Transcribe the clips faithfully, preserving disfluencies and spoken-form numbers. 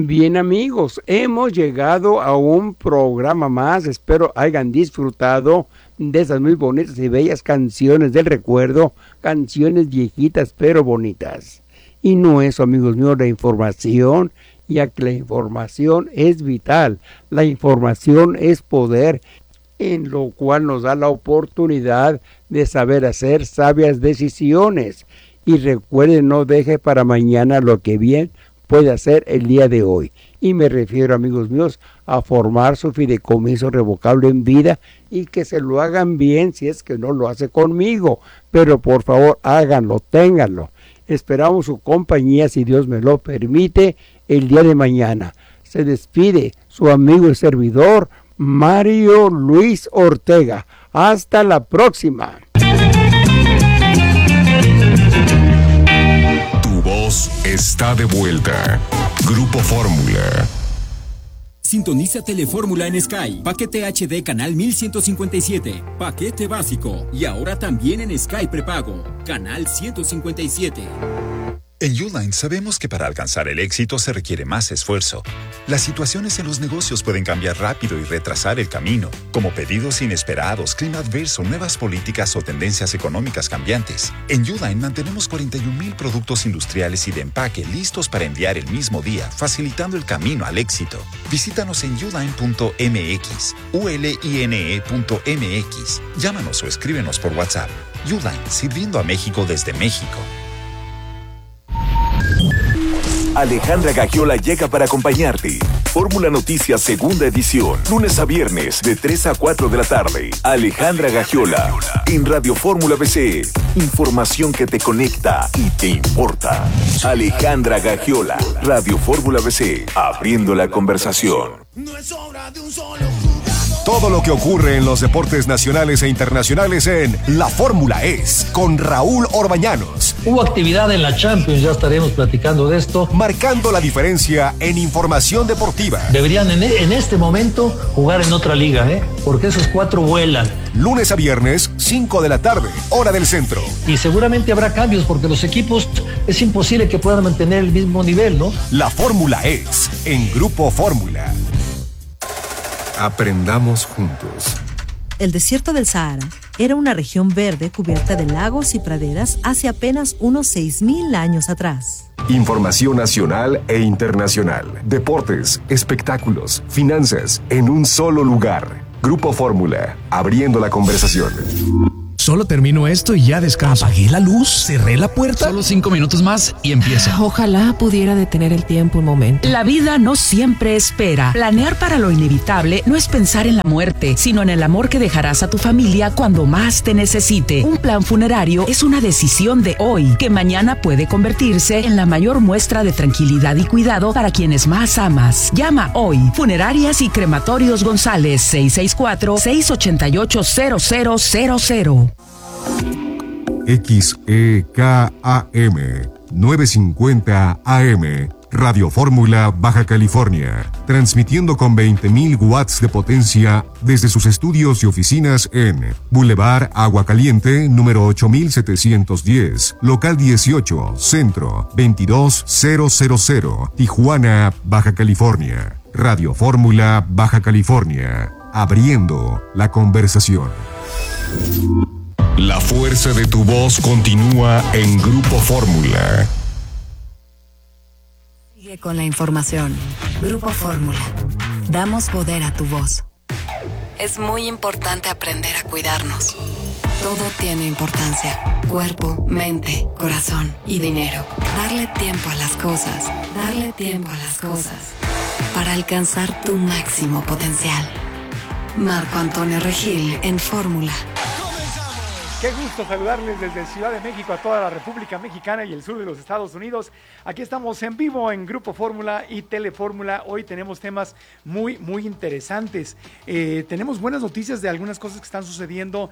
Bien, amigos, hemos llegado a un programa más. Espero hayan disfrutado de esas muy bonitas y bellas canciones del recuerdo, canciones viejitas pero bonitas. Y no eso, amigos míos, la información, ya que la información es vital, la información es poder, en lo cual nos da la oportunidad de saber hacer sabias decisiones. Y recuerden, no deje para mañana lo que bien puede hacer el día de hoy. Y me refiero, amigos míos, a formar su fideicomiso revocable en vida y que se lo hagan bien si es que no lo hace conmigo. Pero por favor, háganlo, ténganlo. Esperamos su compañía, si Dios me lo permite, el día de mañana. Se despide su amigo y servidor, Mario Luis Ortega. Hasta la próxima. Está de vuelta. Grupo Fórmula. Sintoniza Telefórmula en Sky. Paquete H D Canal mil ciento cincuenta y siete. Paquete básico. Y ahora también en Sky Prepago. Canal ciento cincuenta y siete. En Uline sabemos que para alcanzar el éxito se requiere más esfuerzo. Las situaciones en los negocios pueden cambiar rápido y retrasar el camino, como pedidos inesperados, clima adverso, nuevas políticas o tendencias económicas cambiantes. En Uline mantenemos cuarenta y un mil productos industriales y de empaque listos para enviar el mismo día, facilitando el camino al éxito. Visítanos en uline punto m x, u l i n e punto m x. Llámanos o escríbenos por WhatsApp. Uline, sirviendo a México desde México. Alejandra Gagiola llega para acompañarte. Fórmula Noticias Segunda Edición. Lunes a viernes de tres a cuatro de la tarde. Alejandra Gagiola en Radio Fórmula B C. Información que te conecta y te importa. Alejandra Gagiola. Radio Fórmula B C. Abriendo la conversación. No es obra de un solo jugador. Todo lo que ocurre en los deportes nacionales e internacionales en La Fórmula Es, con Raúl Orbañanos. Hubo actividad en la Champions, ya estaremos platicando de esto. Marcando la diferencia en información deportiva. Deberían en, en este momento jugar en otra liga, ¿eh? Porque esos cuatro vuelan. Lunes a viernes, cinco de la tarde, hora del centro. Y seguramente habrá cambios porque los equipos es imposible que puedan mantener el mismo nivel, ¿no? La Fórmula Es, en Grupo Fórmula. Aprendamos juntos. El desierto del Sahara era una región verde cubierta de lagos y praderas hace apenas unos seis mil años atrás. Información nacional e internacional, deportes, espectáculos, finanzas, en un solo lugar. Grupo Fórmula, abriendo la conversación. Solo termino esto y ya descanso. Apagué la luz, cerré la puerta. Solo cinco minutos más y empieza. Ojalá pudiera detener el tiempo un momento. La vida no siempre espera. Planear para lo inevitable no es pensar en la muerte, sino en el amor que dejarás a tu familia cuando más te necesite. Un plan funerario es una decisión de hoy, que mañana puede convertirse en la mayor muestra de tranquilidad y cuidado para quienes más amas. Llama hoy. Funerarias y Crematorios González, seis seis cuatro, seis ocho ocho, cero cero cero cero. X E K A M novecientos cincuenta A M, Radio Fórmula Baja California, transmitiendo con veinte mil watts de potencia desde sus estudios y oficinas en Boulevard Agua Caliente, número ocho mil setecientos diez, local dieciocho, Centro, veintidós mil, Tijuana, Baja California. Radio Fórmula Baja California, abriendo la conversación. La fuerza de tu voz continúa en Grupo Fórmula. Sigue con la información. Grupo Fórmula. Damos poder a tu voz. Es muy importante aprender a cuidarnos. Todo tiene importancia. Cuerpo, mente, corazón y dinero. Darle tiempo a las cosas. Darle tiempo a las cosas. Para alcanzar tu máximo potencial. Marco Antonio Regil en Fórmula. Qué gusto saludarles desde Ciudad de México a toda la República Mexicana y el sur de los Estados Unidos. Aquí estamos en vivo en Grupo Fórmula y Telefórmula. Hoy tenemos temas muy, muy interesantes. Eh, tenemos buenas noticias de algunas cosas que están sucediendo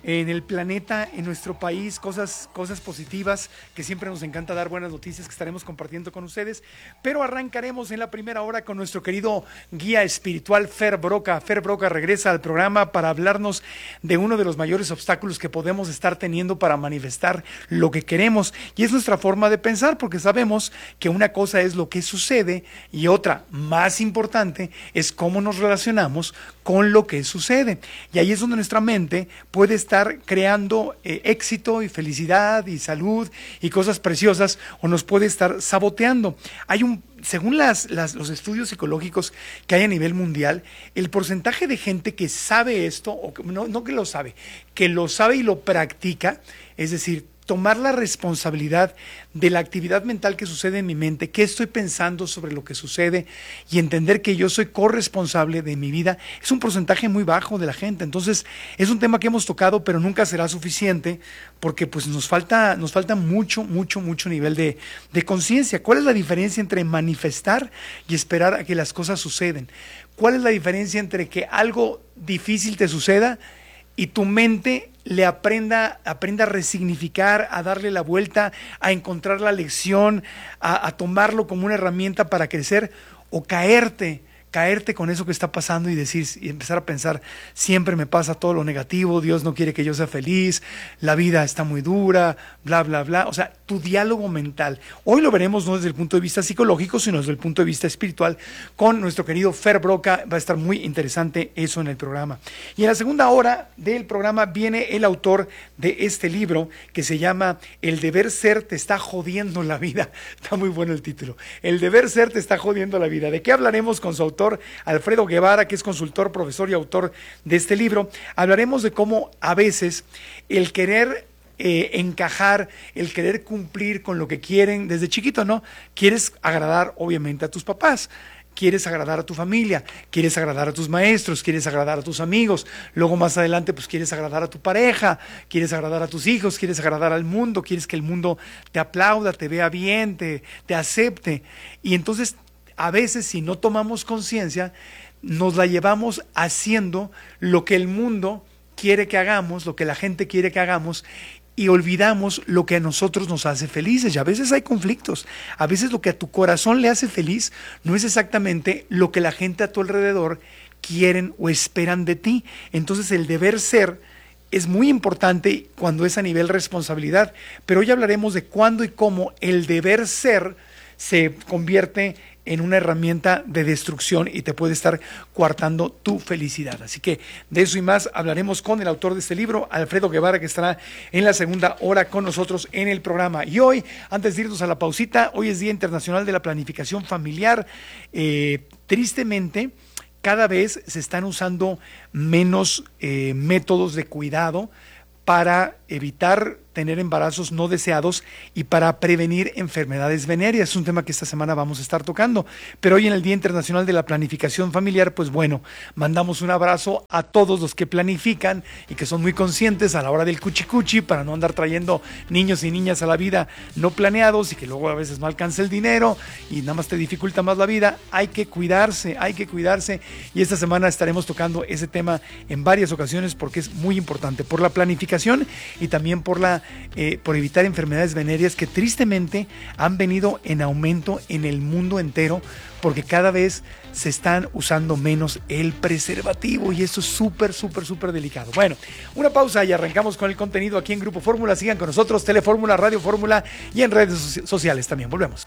en el planeta, en nuestro país, cosas, cosas positivas, que siempre nos encanta dar buenas noticias que estaremos compartiendo con ustedes. Pero arrancaremos en la primera hora con nuestro querido guía espiritual Fer Broca. Fer Broca regresa al programa para hablarnos de uno de los mayores obstáculos que podemos estar teniendo para manifestar lo que queremos, y es nuestra forma de pensar, porque sabemos que una cosa es lo que sucede y otra, más importante, es cómo nos relacionamos con lo que sucede. Y ahí es donde nuestra mente puede estar creando eh, éxito y felicidad y salud y cosas preciosas, o nos puede estar saboteando. Hay un Según las, las, los estudios psicológicos que hay a nivel mundial, el porcentaje de gente que sabe esto, o que, no, no que lo sabe, que lo sabe y lo practica, es decir, tomar la responsabilidad de la actividad mental que sucede en mi mente, qué estoy pensando sobre lo que sucede, y entender que yo soy corresponsable de mi vida, es un porcentaje muy bajo de la gente. Entonces es un tema que hemos tocado, pero nunca será suficiente, porque pues nos falta, nos falta mucho, mucho, mucho nivel de, de conciencia. ¿Cuál es la diferencia entre manifestar y esperar a que las cosas suceden? ¿Cuál es la diferencia entre que algo difícil te suceda y tu mente le aprenda, aprenda a resignificar, a darle la vuelta, a encontrar la lección, a, a tomarlo como una herramienta para crecer, o caerte, caerte con eso que está pasando y decir, y empezar a pensar, siempre me pasa todo lo negativo, Dios no quiere que yo sea feliz, la vida está muy dura, bla, bla, bla? O sea, tu diálogo mental. Hoy lo veremos no desde el punto de vista psicológico, sino desde el punto de vista espiritual, con nuestro querido Fer Broca. Va a estar muy interesante eso en el programa. Y en la segunda hora del programa viene el autor de este libro, que se llama El deber ser te está jodiendo la vida. Está muy bueno el título. El deber ser te está jodiendo la vida. ¿De qué hablaremos con su autor, Alfredo Guevara, que es consultor, profesor y autor de este libro? Hablaremos de cómo a veces el querer eh, encajar, el querer cumplir con lo que quieren desde chiquito, ¿no? Quieres agradar obviamente a tus papás, quieres agradar a tu familia, quieres agradar a tus maestros, quieres agradar a tus amigos, luego más adelante pues quieres agradar a tu pareja, quieres agradar a tus hijos, quieres agradar al mundo, quieres que el mundo te aplauda, te vea bien, te, te acepte. Y entonces a veces, si no tomamos conciencia, nos la llevamos haciendo lo que el mundo quiere que hagamos, lo que la gente quiere que hagamos, y olvidamos lo que a nosotros nos hace felices. Y a veces hay conflictos. A veces lo que a tu corazón le hace feliz no es exactamente lo que la gente a tu alrededor quieren o esperan de ti. Entonces el deber ser es muy importante cuando es a nivel responsabilidad, pero hoy hablaremos de cuándo y cómo el deber ser se convierte en una herramienta de destrucción y te puede estar coartando tu felicidad. Así que de eso y más hablaremos con el autor de este libro, Alfredo Guevara, que estará en la segunda hora con nosotros en el programa. Y hoy, antes de irnos a la pausita, hoy es Día Internacional de la Planificación Familiar. Eh, tristemente, cada vez se están usando menos eh, métodos de cuidado para evitar tener embarazos no deseados y para prevenir enfermedades venéreas. Es un tema que esta semana vamos a estar tocando. Pero hoy en el Día Internacional de la Planificación Familiar, pues bueno, mandamos un abrazo a todos los que planifican y que son muy conscientes a la hora del cuchicuchi para no andar trayendo niños y niñas a la vida no planeados y que luego a veces no alcanza el dinero y nada más te dificulta más la vida. Hay que cuidarse, hay que cuidarse, y esta semana estaremos tocando ese tema en varias ocasiones porque es muy importante por la planificación y también por la Eh, por evitar enfermedades venéreas que tristemente han venido en aumento en el mundo entero, porque cada vez se están usando menos el preservativo, y eso es súper, súper, súper delicado. Bueno, una pausa y arrancamos con el contenido aquí en Grupo Fórmula. Sigan con nosotros, Telefórmula, Radio Fórmula y en redes sociales también. Volvemos.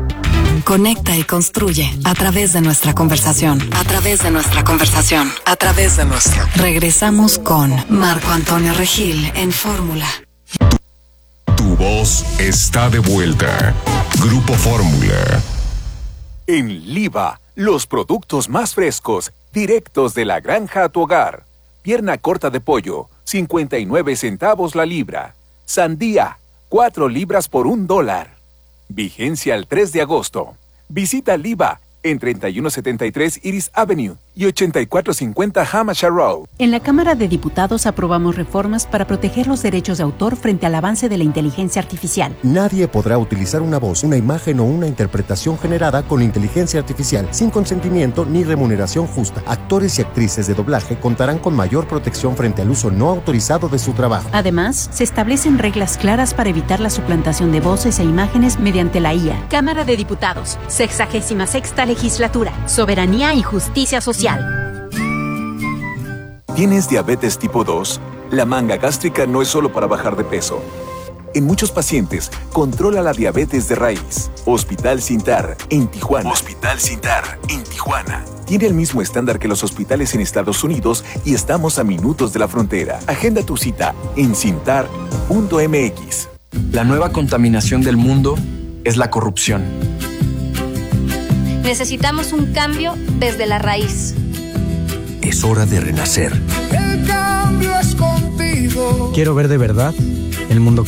Conecta y construye a través de nuestra conversación, a través de nuestra conversación, a través de nuestra. Regresamos con Marco Antonio Regil en Fórmula. Tu voz está de vuelta. Grupo Fórmula. En Liva, los productos más frescos, directos de la granja a tu hogar. Pierna corta de pollo, cincuenta y nueve centavos la libra. Sandía, cuatro libras por un dólar. Vigencia al tres de agosto. Visita Liva en treinta y uno setenta y tres Iris Avenue, y ochenta y cuatro cincuenta Hampshire Road. En la Cámara de Diputados aprobamos reformas para proteger los derechos de autor frente al avance de la inteligencia artificial. Nadie podrá utilizar una voz, una imagen o una interpretación generada con inteligencia artificial sin consentimiento ni remuneración justa. Actores y actrices de doblaje contarán con mayor protección frente al uso no autorizado de su trabajo. Además, se establecen reglas claras para evitar la suplantación de voces e imágenes mediante la I A. Cámara de Diputados, sexagésima sexta legislatura, soberanía y justicia social. ¿Tienes diabetes tipo dos? La manga gástrica no es solo para bajar de peso. En muchos pacientes, controla la diabetes de raíz. Hospital Sintar, en Tijuana. Hospital Sintar, en Tijuana. Tiene el mismo estándar que los hospitales en Estados Unidos y estamos a minutos de la frontera. Agenda tu cita en cintar punto m x. La nueva contaminación del mundo es la corrupción. Necesitamos un cambio desde la raíz. Es hora de renacer. El cambio es contigo. Quiero ver de verdad el mundo que